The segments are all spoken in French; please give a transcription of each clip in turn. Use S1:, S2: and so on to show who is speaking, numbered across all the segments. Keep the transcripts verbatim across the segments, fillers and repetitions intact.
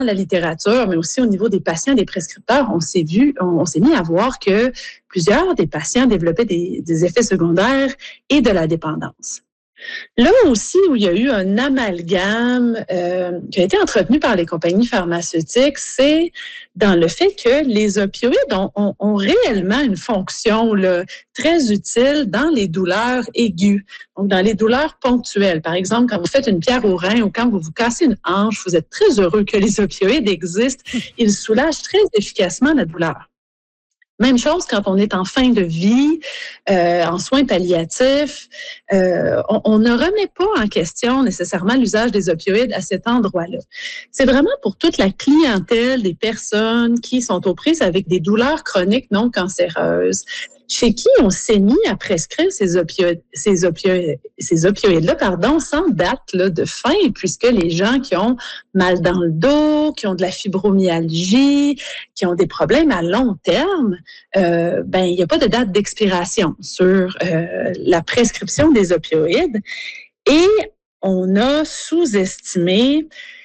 S1: la littérature, mais aussi au niveau des patients, des prescripteurs, on s'est vu, on, on s'est mis à voir que plusieurs des patients développaient des, des effets secondaires et de la dépendance. Là aussi où il y a eu un amalgame euh, qui a été entretenu par les compagnies pharmaceutiques, c'est dans le fait que les opioïdes ont, ont, ont réellement une fonction là, très utile dans les douleurs aiguës, donc dans les douleurs ponctuelles. Par exemple, quand vous faites une pierre au rein ou quand vous vous cassez une hanche, vous êtes très heureux que les opioïdes existent. Ils soulagent très efficacement la douleur. Même chose quand on est en fin de vie, euh, en soins palliatifs, euh, on, on ne remet pas en question nécessairement l'usage des opioïdes à cet endroit-là. C'est vraiment pour toute la clientèle des personnes qui sont aux prises avec des douleurs chroniques non cancéreuses, chez qui on s'est mis à prescrire ces opioïdes, ces opioïdes, ces opioïdes-là, pardon, sans date là, de fin, puisque les gens qui ont mal dans le dos, qui ont de la fibromyalgie, qui ont des problèmes à long terme, euh, ben il n'y a pas de date d'expiration sur euh, la prescription des opioïdes. Et on a sous-estimé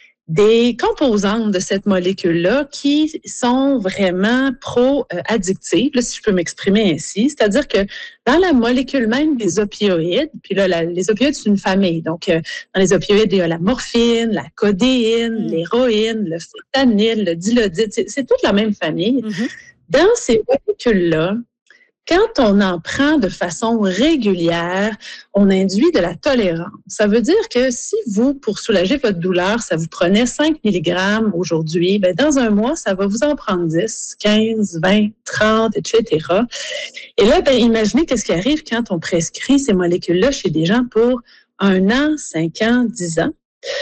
S1: des composantes de cette molécule-là qui sont vraiment pro-addictives, là, si je peux m'exprimer ainsi. C'est-à-dire que dans la molécule même des opioïdes, puis là, la, les opioïdes, c'est une famille. Donc, euh, dans les opioïdes, il y a la morphine, la codéine, mm. l'héroïne, le fentanyl, le dilodite. C'est, c'est toute la même famille. Mm-hmm. Dans ces molécules-là, quand on en prend de façon régulière, on induit de la tolérance. Ça veut dire que si vous, pour soulager votre douleur, ça vous prenait cinq milligrammes aujourd'hui, ben dans un mois, ça va vous en prendre dix, quinze, vingt, trente, et cetera. Et là, ben imaginez qu'est-ce qui arrive quand on prescrit ces molécules-là chez des gens pour un an, cinq ans, dix ans.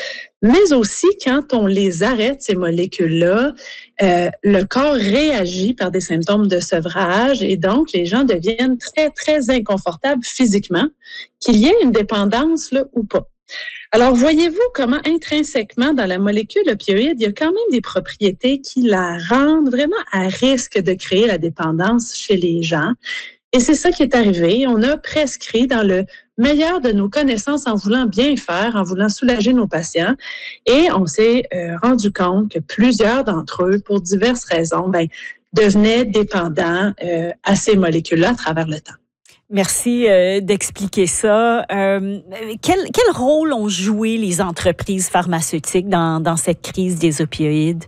S1: Mais aussi, quand on les arrête, ces molécules-là, euh, le corps réagit par des symptômes de sevrage et donc les gens deviennent très, très inconfortables physiquement, qu'il y ait une dépendance là ou pas. Alors, voyez-vous comment intrinsèquement dans la molécule opioïde, il y a quand même des propriétés qui la rendent vraiment à risque de créer la dépendance chez les gens. Et c'est ça qui est arrivé. On a prescrit dans le meilleur de nos connaissances en voulant bien faire, en voulant soulager nos patients. Et on s'est euh, rendu compte que plusieurs d'entre eux, pour diverses raisons, ben, devenaient dépendants euh, à ces molécules-là à travers le temps.
S2: Merci euh, d'expliquer ça. Euh, quel, quel rôle ont joué les entreprises pharmaceutiques dans, dans cette crise des opioïdes?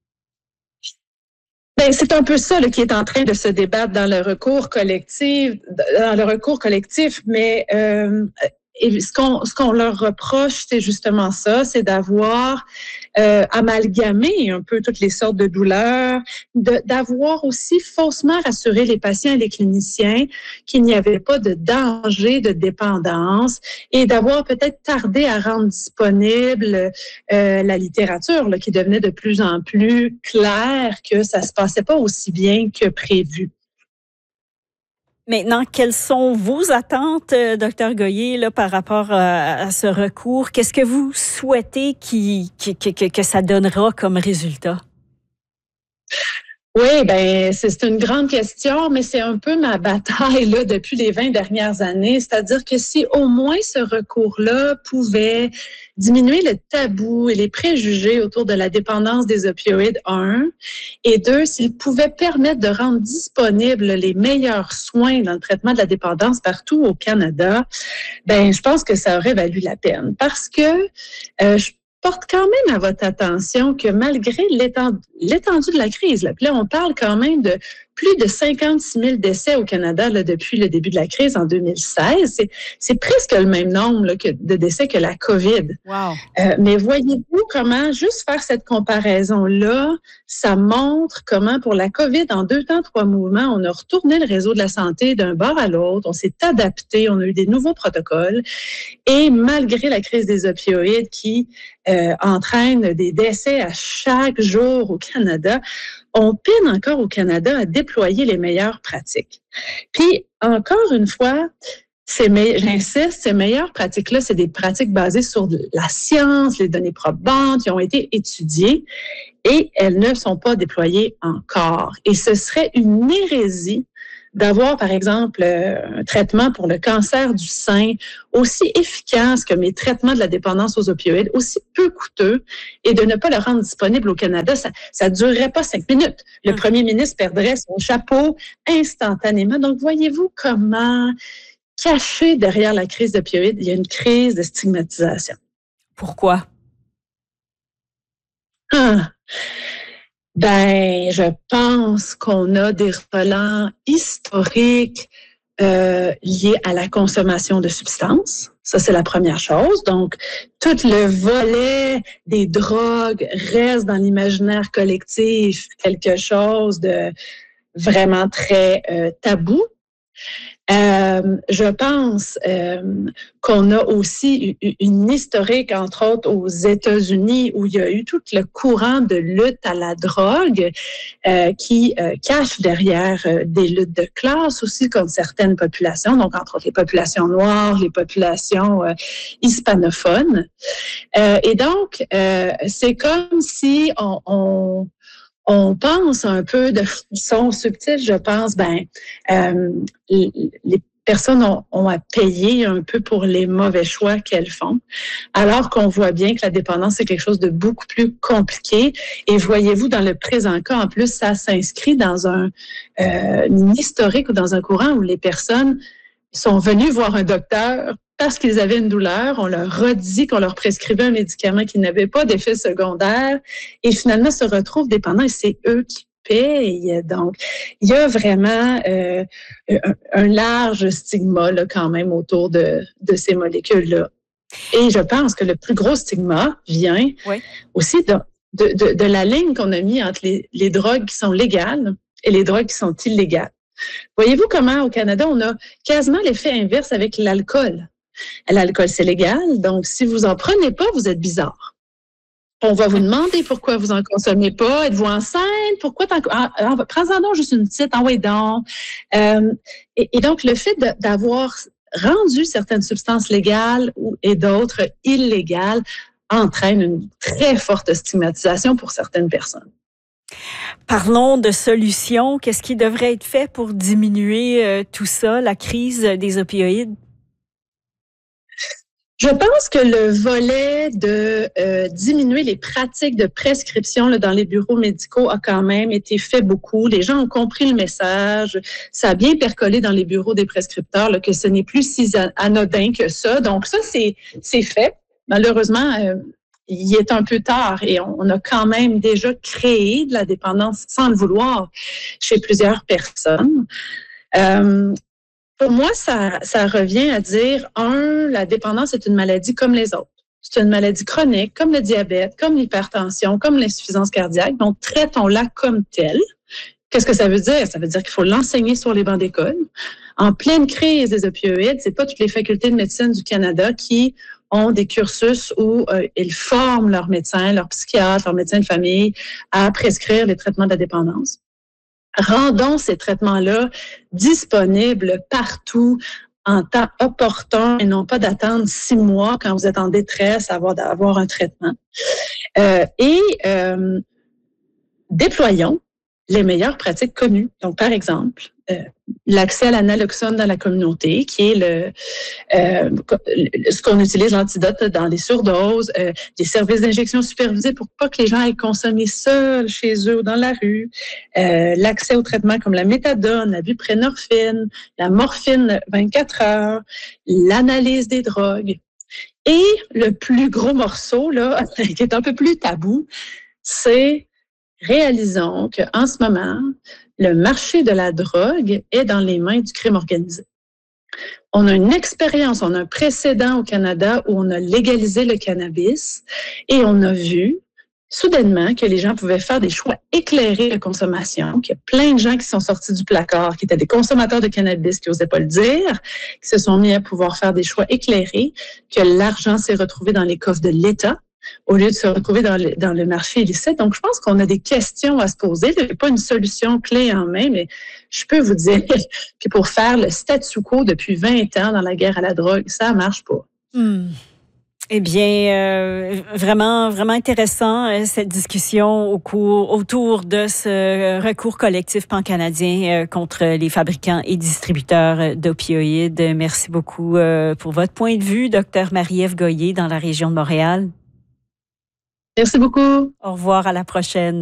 S1: Ben, c'est un peu ça là, qui est en train de se débattre dans le recours collectif, dans le recours collectif, mais euh, et ce qu'on ce qu'on leur reproche, c'est justement ça, c'est d'avoir euh, amalgamé un peu toutes les sortes de douleurs, de, d'avoir aussi faussement rassuré les patients et les cliniciens qu'il n'y avait pas de danger de dépendance et d'avoir peut-être tardé à rendre disponible euh, la littérature là, qui devenait de plus en plus claire que ça se passait pas aussi bien que prévu.
S2: Maintenant, quelles sont vos attentes, euh, docteur Goyer, là, par rapport à, à ce recours? Qu'est-ce que vous souhaitez qui, qui, que, que ça donnera comme résultat?
S1: Oui, ben c'est, c'est une grande question, mais c'est un peu ma bataille là depuis les vingt dernières années. C'est-à-dire que si au moins ce recours-là pouvait diminuer le tabou et les préjugés autour de la dépendance des opioïdes, un, et deux, s'il pouvait permettre de rendre disponibles les meilleurs soins dans le traitement de la dépendance partout au Canada, ben je pense que ça aurait valu la peine. Parce que euh, je porte quand même à votre attention que malgré l'étendue, l'étendue de la crise, là, puis là, on parle quand même de plus de cinquante-six mille décès au Canada là, depuis le début de la crise en deux mille seize. C'est, c'est presque le même nombre là, que, de décès que la COVID.
S2: Wow.
S1: Euh, mais voyez-vous comment juste faire cette comparaison-là, ça montre comment pour la COVID, en deux temps, trois mouvements, on a retourné le réseau de la santé d'un bord à l'autre, on s'est adapté, on a eu des nouveaux protocoles. Et malgré la crise des opioïdes qui euh, entraîne des décès à chaque jour au Canada, on peine encore au Canada à déployer les meilleures pratiques. Puis, encore une fois, ces me- j'insiste, ces meilleures pratiques-là, c'est des pratiques basées sur la science, les données probantes, qui ont été étudiées et elles ne sont pas déployées encore. Et ce serait une hérésie d'avoir, par exemple, euh, un traitement pour le cancer du sein aussi efficace que mes traitements de la dépendance aux opioïdes, aussi peu coûteux, et de ne pas le rendre disponible au Canada, ça ne durerait pas cinq minutes. Le premier ministre perdrait son chapeau instantanément. Donc, voyez-vous comment, caché derrière la crise d'opioïdes, il y a une crise de stigmatisation.
S2: Pourquoi?
S1: Ah. Ben, je pense qu'on a des relents historiques euh, liés à la consommation de substances. Ça, c'est la première chose. Donc, tout le volet des drogues reste dans l'imaginaire collectif quelque chose de vraiment très euh, tabou. Euh, je pense euh, qu'on a aussi une historique, entre autres aux États-Unis, où il y a eu tout le courant de lutte à la drogue euh, qui euh, cache derrière euh, des luttes de classe aussi contre certaines populations, donc entre autres les populations noires, les populations euh, hispanophones. Euh, et donc, euh, c'est comme si on... on On pense un peu de façon subtile, je pense, ben, euh, les personnes ont, ont à payer un peu pour les mauvais choix qu'elles font, alors qu'on voit bien que la dépendance, c'est quelque chose de beaucoup plus compliqué. Et voyez-vous, dans le présent cas, en plus, ça s'inscrit dans un euh, une historique ou dans un courant où les personnes sont venues voir un docteur parce qu'ils avaient une douleur, on leur redit qu'on leur prescrivait un médicament qui n'avait pas d'effet secondaire et finalement se retrouvent dépendants et c'est eux qui payent. Donc, il y a vraiment euh, un, un large stigma là, quand même autour de, de ces molécules-là. Et je pense que le plus gros stigma vient oui. aussi de, de, de, de la ligne qu'on a mise entre les, les drogues qui sont légales et les drogues qui sont illégales. Voyez-vous comment au Canada, on a quasiment l'effet inverse avec l'alcool. L'alcool, c'est légal, donc si vous en prenez pas, vous êtes bizarre. On va vous demander pourquoi vous en consommez pas. Êtes-vous enceinte? Pourquoi t'en... Ah, ah, prends-en donc juste une petite, envoyez donc. Euh, et, et donc, le fait de, d'avoir rendu certaines substances légales et d'autres illégales entraîne une très forte stigmatisation pour certaines personnes.
S2: Parlons de solutions. Qu'est-ce qui devrait être fait pour diminuer euh, tout ça, la crise des opioïdes?
S1: Je pense que le volet de euh, diminuer les pratiques de prescription là, dans les bureaux médicaux a quand même été fait beaucoup. Les gens ont compris le message. Ça a bien percolé dans les bureaux des prescripteurs là, que ce n'est plus si anodin que ça. Donc ça, c'est, c'est fait. Malheureusement, euh, il est un peu tard et on, on a quand même déjà créé de la dépendance sans le vouloir chez plusieurs personnes. Euh, Pour moi, ça, ça revient à dire, un, la dépendance est une maladie comme les autres. C'est une maladie chronique, comme le diabète, comme l'hypertension, comme l'insuffisance cardiaque. Donc, traitons-la comme telle. Qu'est-ce que ça veut dire? Ça veut dire qu'il faut l'enseigner sur les bancs d'école. En pleine crise des opioïdes, c'est pas toutes les facultés de médecine du Canada qui ont des cursus où euh, ils forment leurs médecins, leurs psychiatres, leurs médecins de famille à prescrire les traitements de la dépendance. Rendons ces traitements-là disponibles partout en temps opportun et non pas d'attendre six mois quand vous êtes en détresse avant d'avoir un traitement. Euh, et euh, déployons les meilleures pratiques connues. Donc, par exemple, euh, l'accès à la naloxone dans la communauté, qui est le, euh, ce qu'on utilise l'antidote dans les surdoses, euh, des services d'injection supervisés pour pas que les gens aillent consommer seuls chez eux ou dans la rue, euh, l'accès aux traitements comme la méthadone, la buprenorphine, la morphine vingt-quatre heures, l'analyse des drogues. Et le plus gros morceau, là, qui est un peu plus tabou, c'est réalisons qu'en ce moment, le marché de la drogue est dans les mains du crime organisé. On a une expérience, on a un précédent au Canada où on a légalisé le cannabis et on a vu soudainement que les gens pouvaient faire des choix éclairés de consommation, qu'il y a plein de gens qui sont sortis du placard, qui étaient des consommateurs de cannabis, qui n'osaient pas le dire, qui se sont mis à pouvoir faire des choix éclairés, que l'argent s'est retrouvé dans les coffres de l'État, au lieu de se retrouver dans le, dans le marché illicite. Donc, je pense qu'on a des questions à se poser. Il n'y a pas une solution clé en main, mais je peux vous dire que pour faire le statu quo depuis vingt ans dans la guerre à la drogue, ça ne marche pas.
S2: Mmh. Eh bien, euh, vraiment, vraiment intéressant euh, cette discussion au cours, autour de ce recours collectif pan-canadien euh, contre les fabricants et distributeurs d'opioïdes. Merci beaucoup euh, pour votre point de vue, docteur Marie-Ève Goyer, dans la région de Montréal.
S1: Merci beaucoup.
S2: Au revoir, à la prochaine.